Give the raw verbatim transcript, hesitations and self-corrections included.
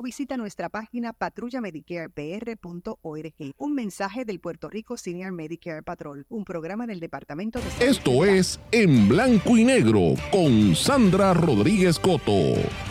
visita nuestra página patrulla medicare p r punto org. Un mensaje del Puerto Rico Senior Medicare Patrol, un programa del Departamento de Salud. Esto es En Blanco y Negro con Sandra Rodríguez Coto.